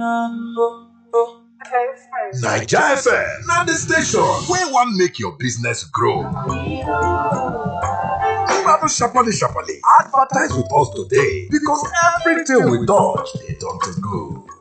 Naija FM na the station wey wan make your business grow. Gbadu sharparly advertise with us today because everything we touch dey turn to gold.